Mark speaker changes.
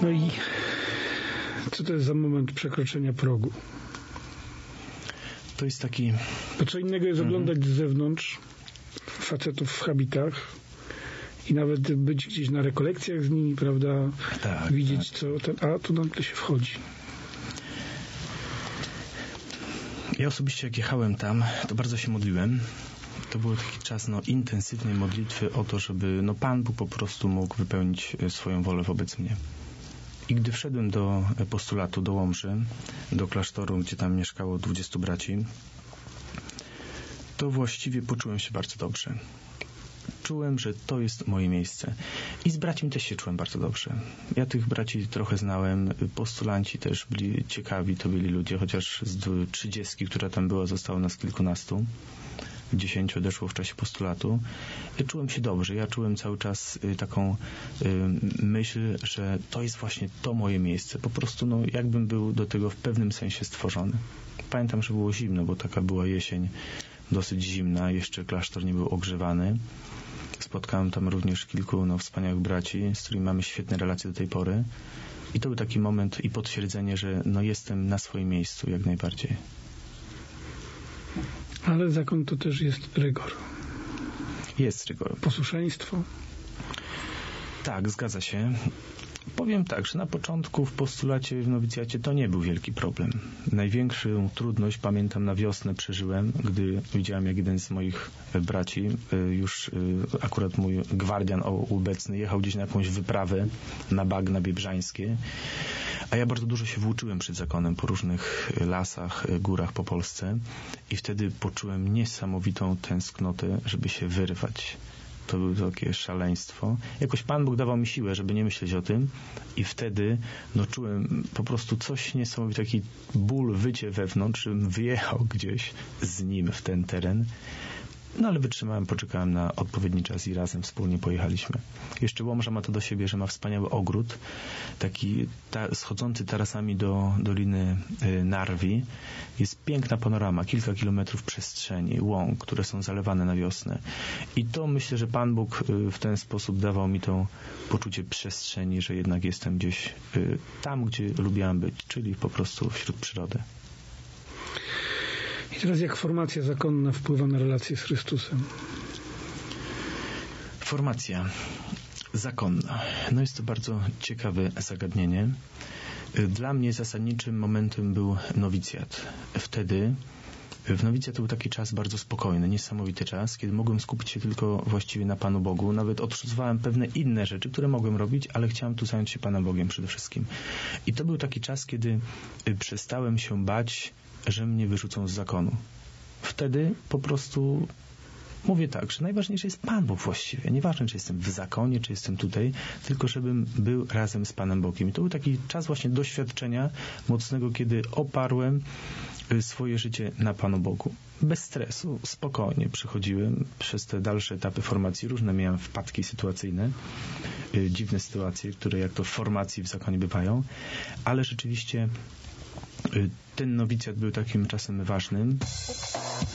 Speaker 1: No i co to jest za moment przekroczenia progu?
Speaker 2: To jest taki...
Speaker 1: Bo co innego jest oglądać z zewnątrz facetów w habitach i nawet być gdzieś na rekolekcjach z nimi, prawda?
Speaker 2: Tak,
Speaker 1: widzieć
Speaker 2: tak.
Speaker 1: a tu nagle się wchodzi.
Speaker 2: Ja osobiście jak jechałem tam, to bardzo się modliłem. To był taki czas intensywnej modlitwy o to, żeby Pan Bóg po prostu mógł wypełnić swoją wolę wobec mnie. I gdy wszedłem do postulatu, do Łomży, do klasztoru, gdzie tam mieszkało 20 braci, to właściwie poczułem się bardzo dobrze. Czułem, że to jest moje miejsce. I z braćmi też się czułem bardzo dobrze. Ja tych braci trochę znałem, postulanci też byli ciekawi, to byli ludzie, chociaż z 30, która tam była, zostało nas kilkunastu. 10 odeszło w czasie postulatu. Ja czułem się dobrze. Ja czułem cały czas taką myśl, że to jest właśnie to moje miejsce. Po prostu jakbym był do tego w pewnym sensie stworzony. Pamiętam, że było zimno, bo taka była jesień dosyć zimna. Jeszcze klasztor nie był ogrzewany. Spotkałem tam również kilku wspaniałych braci, z którymi mamy świetne relacje do tej pory. I to był taki moment i potwierdzenie, że jestem na swoim miejscu jak najbardziej.
Speaker 1: Ale zakon to też jest rygor.
Speaker 2: Jest rygor.
Speaker 1: Posłuszeństwo.
Speaker 2: Tak, zgadza się. Powiem tak, że na początku w postulacie, w nowicjacie to nie był wielki problem. Największą trudność, pamiętam, na wiosnę przeżyłem, gdy widziałem, jak jeden z moich braci, już akurat mój gwardian obecny, jechał gdzieś na jakąś wyprawę na bagna biebrzańskie, a ja bardzo dużo się włóczyłem przed zakonem po różnych lasach, górach po Polsce i wtedy poczułem niesamowitą tęsknotę, żeby się wyrwać. To było takie szaleństwo. Jakoś Pan Bóg dawał mi siłę, żeby nie myśleć o tym i wtedy czułem po prostu coś niesamowitego, taki ból, wycie wewnątrz, żebym wyjechał gdzieś z nim w ten teren. Ale wytrzymałem, poczekałem na odpowiedni czas i razem wspólnie pojechaliśmy. Jeszcze Łomża ma to do siebie, że ma wspaniały ogród, taki schodzący tarasami do Doliny Narwi. Jest piękna panorama, kilka kilometrów przestrzeni, łąk, które są zalewane na wiosnę. I to myślę, że Pan Bóg w ten sposób dawał mi to poczucie przestrzeni, że jednak jestem gdzieś tam, gdzie lubiłem być, czyli po prostu wśród przyrody.
Speaker 1: I teraz jak formacja zakonna wpływa na relacje z Chrystusem?
Speaker 2: Formacja zakonna. Jest to bardzo ciekawe zagadnienie. Dla mnie zasadniczym momentem był nowicjat. Wtedy w nowicjat to był taki czas bardzo spokojny, niesamowity czas, kiedy mogłem skupić się tylko właściwie na Panu Bogu. Nawet odrzucałem pewne inne rzeczy, które mogłem robić, ale chciałem tu zająć się Panem Bogiem przede wszystkim. I to był taki czas, kiedy przestałem się bać, że mnie wyrzucą z zakonu. Wtedy po prostu mówię tak, że najważniejszy jest Pan Bóg właściwie. Nieważne, czy jestem w zakonie, czy jestem tutaj, tylko żebym był razem z Panem Bogiem. I to był taki czas właśnie doświadczenia mocnego, kiedy oparłem swoje życie na Panu Bogu. Bez stresu, spokojnie przechodziłem przez te dalsze etapy formacji. Różne miałem wpadki sytuacyjne, dziwne sytuacje, które jak to w formacji w zakonie bywają, ale rzeczywiście ten nowicjat był takim czasem ważnym.